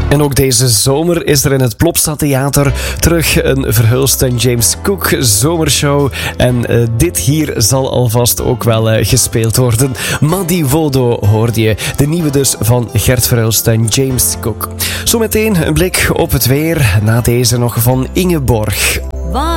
En ook deze zomer is er in het Plopsa Theater terug een verhulste James Cook zomershow. En dit hier zal alvast ook wel gespeeld worden. Madivodo hoorde je. De nieuwe dus van Gert Verhulst en James Cook. Zometeen een blik op het weer. Na deze nog van Ingeborg.